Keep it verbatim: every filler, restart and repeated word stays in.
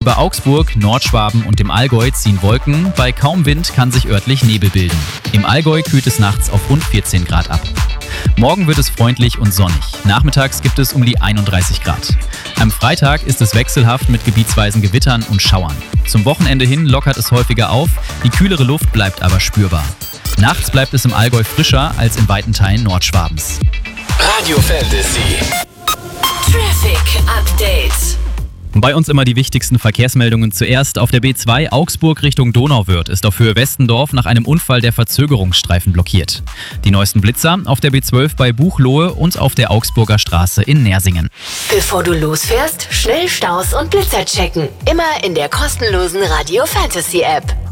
Über Augsburg, Nordschwaben und dem Allgäu ziehen Wolken. Bei kaum Wind kann sich örtlich Nebel bilden. Im Allgäu kühlt es nachts auf rund vierzehn Grad ab. Morgen wird es freundlich und sonnig. Nachmittags gibt es um die einunddreißig Grad. Am Freitag ist es wechselhaft mit gebietsweisen Gewittern und Schauern. Zum Wochenende hin lockert es häufiger auf, die kühlere Luft bleibt aber spürbar. Nachts bleibt es im Allgäu frischer als in weiten Teilen Nordschwabens. Radio Fantasy. Traffic Update. Bei uns immer die wichtigsten Verkehrsmeldungen zuerst. Auf der B zwei Augsburg Richtung Donauwörth ist auf Höhe Westendorf nach einem Unfall der Verzögerungsstreifen blockiert. Die neuesten Blitzer auf der B zwölf bei Buchloe und auf der Augsburger Straße in Nersingen. Bevor du losfährst, schnell Staus und Blitzer checken. Immer in der kostenlosen Radio Fantasy App.